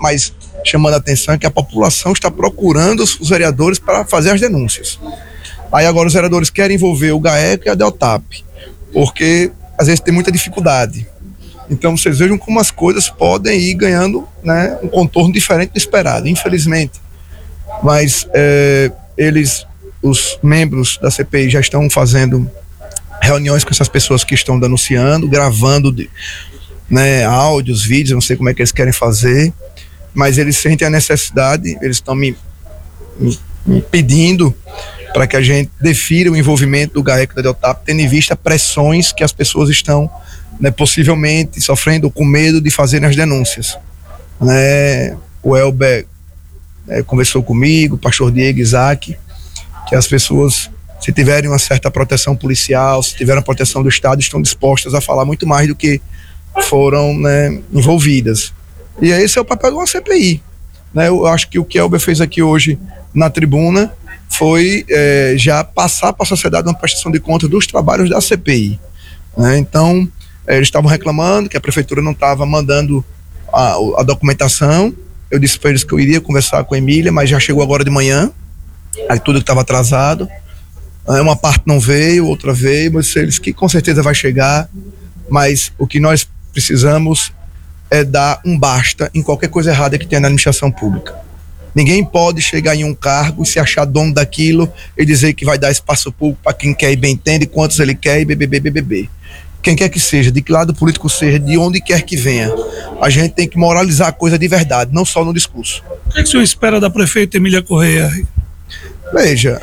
mais chamando a atenção é que a população está procurando os vereadores para fazer as denúncias. Aí agora os vereadores querem envolver o GAECO e a Deltap, porque às vezes tem muita dificuldade. Então vocês vejam como as coisas podem ir ganhando, né, um contorno diferente do esperado, infelizmente. Mas os membros da CPI já estão fazendo reuniões com essas pessoas que estão denunciando, gravando né, áudios, vídeos, não sei como é que eles querem fazer, mas eles sentem a necessidade, eles estão me pedindo para que a gente defira o envolvimento do GAECO e da Deltap, tendo em vista pressões que as pessoas estão, né, possivelmente sofrendo com medo de fazerem as denúncias. Né? O Elber conversou comigo, o pastor Diego, Isaac, que as pessoas, se tiverem uma certa proteção policial, se tiverem a proteção do Estado, estão dispostas a falar muito mais do que foram, né, envolvidas. E esse é o papel de uma CPI. Né? Eu acho que o que Elber fez aqui hoje na tribuna foi já passar para a sociedade uma prestação de contas dos trabalhos da CPI. Né? Então, eles estavam reclamando que a prefeitura não estava mandando a documentação. Eu disse para eles que eu iria conversar com a Emília, mas já chegou agora de manhã, aí tudo que estava atrasado. Uma parte não veio, outra veio, mas eles que com certeza vai chegar, mas o que nós precisamos é dar um basta em qualquer coisa errada que tenha na administração pública. Ninguém pode chegar em um cargo e se achar dono daquilo e dizer que vai dar espaço público para quem quer e bem entende, quantos ele quer e BBB. Quem quer que seja, de que lado político seja, de onde quer que venha, a gente tem que moralizar a coisa de verdade, não só no discurso. O que o senhor espera da prefeita Emília Correia? Veja,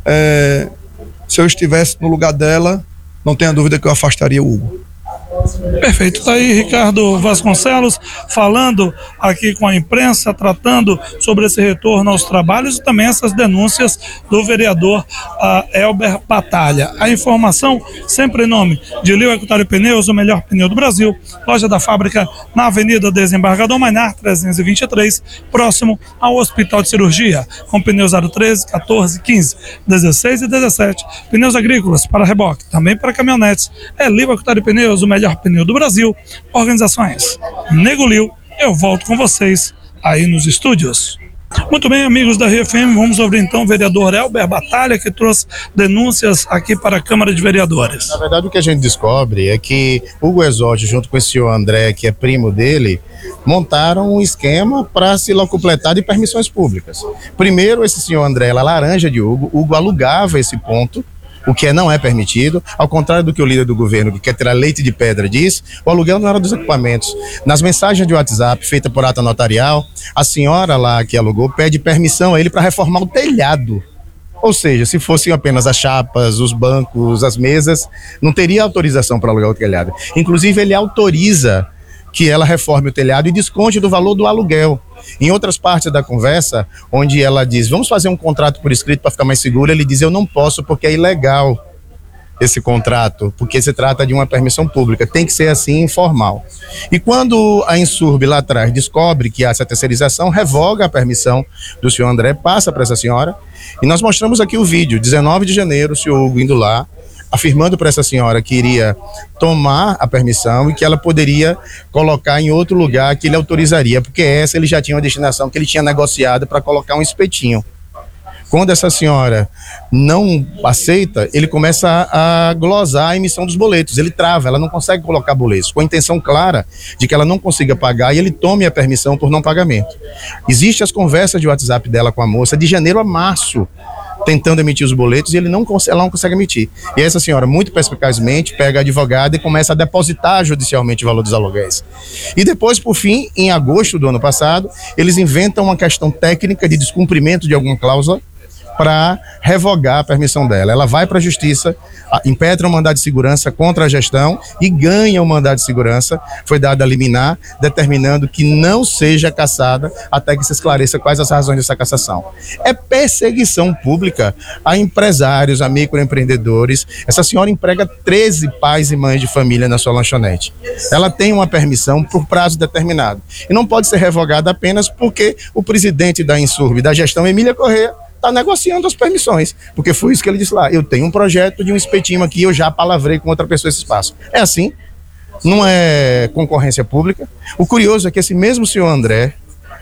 se eu estivesse no lugar dela, não tenha dúvida que eu afastaria o Hugo. Perfeito, está aí Ricardo Vasconcelos falando aqui com a imprensa, tratando sobre esse retorno aos trabalhos e também essas denúncias do vereador Elber Batalha. A informação sempre em nome de Lio Equatório Pneus, o melhor pneu do Brasil, loja da fábrica na Avenida Desembargador Maynard 323, próximo ao Hospital de Cirurgia, com pneus 013, 14, 15, 16 e 17, pneus agrícolas para reboque, também para caminhonetes. É Lio Equatório Pneus, o melhor pneu do Brasil. Organizações Nego Lio. Eu volto com vocês aí nos estúdios. Muito bem, amigos da Rio FM, vamos ouvir então o vereador Elber Batalha, que trouxe denúncias aqui para a Câmara de Vereadores. Na verdade, o que a gente descobre é que Hugo Exódio, junto com esse senhor André, que é primo dele, montaram um esquema para se locupletar de permissões públicas. Primeiro, esse senhor André era laranja de Hugo alugava esse ponto, o que não é permitido, ao contrário do que o líder do governo, que quer tirar leite de pedra, diz, o aluguel não era dos equipamentos. Nas mensagens de WhatsApp, feita por ata notarial, a senhora lá que alugou pede permissão a ele para reformar o telhado. Ou seja, se fossem apenas as chapas, os bancos, as mesas, não teria autorização para alugar o telhado. Inclusive, ele autoriza que ela reforme o telhado e desconte do valor do aluguel. Em outras partes da conversa, onde ela diz, vamos fazer um contrato por escrito para ficar mais seguro, ele diz, eu não posso porque é ilegal esse contrato, porque se trata de uma permissão pública, tem que ser assim, informal. E quando a Insurb lá atrás descobre que há essa terceirização, revoga a permissão do senhor André, passa para essa senhora, e nós mostramos aqui o vídeo, 19 de janeiro, o senhor Hugo indo lá, afirmando para essa senhora que iria tomar a permissão e que ela poderia colocar em outro lugar que ele autorizaria, porque essa ele já tinha uma destinação que ele tinha negociado para colocar um espetinho. Quando essa senhora não aceita, ele começa a glosar a emissão dos boletos, ele trava, ela não consegue colocar boletos, com a intenção clara de que ela não consiga pagar e ele tome a permissão por não pagamento. Existem as conversas de WhatsApp dela com a moça de janeiro a março, tentando emitir os boletos e ela não consegue emitir. E essa senhora, muito perspicazmente, pega a advogada e começa a depositar judicialmente o valor dos aluguéis. E depois, por fim, em agosto do ano passado, eles inventam uma questão técnica de descumprimento de alguma cláusula para revogar a permissão dela. Ela vai para a justiça, impetra um mandado de segurança contra a gestão e ganha o mandado de segurança. Foi dado a liminar, determinando que não seja cassada até que se esclareça quais as razões dessa cassação. É perseguição pública a empresários, a microempreendedores. Essa senhora emprega 13 pais e mães de família na sua lanchonete. Ela tem uma permissão por prazo determinado e não pode ser revogada apenas porque o presidente da Insurb, da gestão, Emília Correia, está negociando as permissões, porque foi isso que ele disse lá, eu tenho um projeto de um espetinho aqui, eu já palavrei com outra pessoa esse espaço. É assim, não é concorrência pública. O curioso é que esse mesmo senhor André,